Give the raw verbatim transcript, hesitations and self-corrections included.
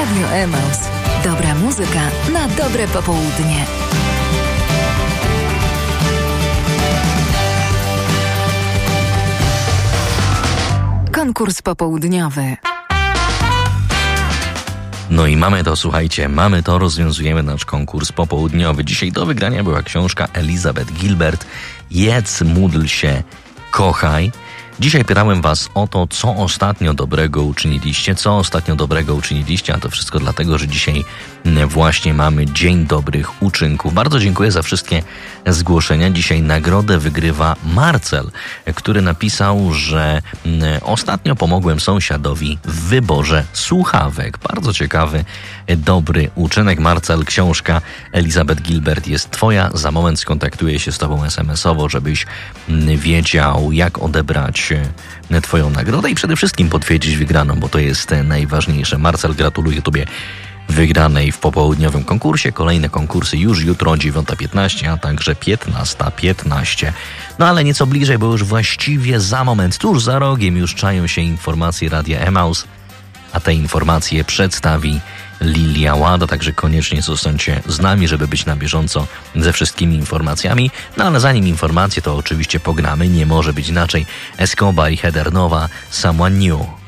Radio Emaus. Dobra muzyka na dobre popołudnie. Konkurs popołudniowy. No i mamy to, słuchajcie, mamy to, rozwiązujemy nasz konkurs popołudniowy. Dzisiaj do wygrania była książka Elizabeth Gilbert Jedz, módl się, kochaj. Dzisiaj pytałem was o to, co ostatnio dobrego uczyniliście, co ostatnio dobrego uczyniliście, a to wszystko dlatego, że dzisiaj właśnie mamy Dzień Dobrych Uczynków. Bardzo dziękuję za wszystkie zgłoszenia. Dzisiaj nagrodę wygrywa Marcel, który napisał, że ostatnio pomogłem sąsiadowi w wyborze słuchawek. Bardzo ciekawy, dobry uczynek. Marcel, książka Elizabeth Gilbert jest twoja. Za moment skontaktuję się z tobą es em esowo, żebyś wiedział, jak odebrać twoją nagrodę i przede wszystkim potwierdzić wygraną, bo to jest najważniejsze. Marcel, gratuluję tobie wygranej w popołudniowym konkursie. Kolejne konkursy już jutro, dziewiąta piętnaście, a także piętnasta piętnaście. No ale nieco bliżej, bo już właściwie za moment, tuż za rogiem już czają się informacje Radia Emaus, a te informacje przedstawi Lilia Łada, także koniecznie zostańcie z nami, żeby być na bieżąco ze wszystkimi informacjami. No ale zanim informacje, to oczywiście pogramy, nie może być inaczej. Escobar i Heather Nova, Someone New.